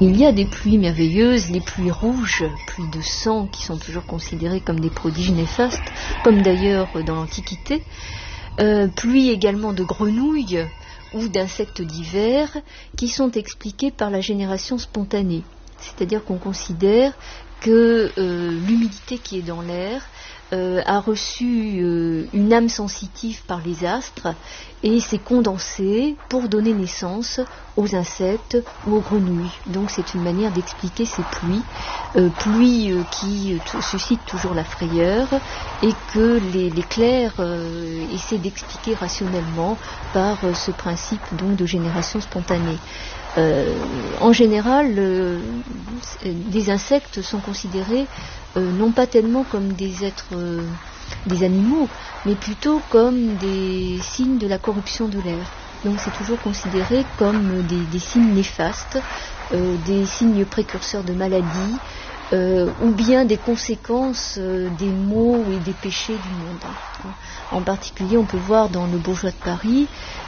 Il y a des pluies merveilleuses, les pluies rouges, pluies de sang, qui sont toujours considérées comme des prodiges néfastes, comme d'ailleurs dans l'Antiquité. Pluies également de grenouilles ou d'insectes divers qui sont expliquées par la génération spontanée. C'est-à-dire qu'on considère que l'humidité qui est dans l'air a reçu une âme sensitive par les astres et s'est condensée pour donner naissance aux insectes ou aux grenouilles. Donc c'est une manière d'expliquer ces pluies qui suscitent toujours la frayeur et que les clercs essaient d'expliquer rationnellement par ce principe donc de génération spontanée. En général, des insectes sont considérés non pas tellement comme des êtres, des animaux, mais plutôt comme des signes de la corruption de l'air. Donc c'est toujours considéré comme des signes néfastes, des signes précurseurs de maladies, ou bien des conséquences des maux et des péchés du monde. En particulier, on peut voir dans le Bourgeois de Paris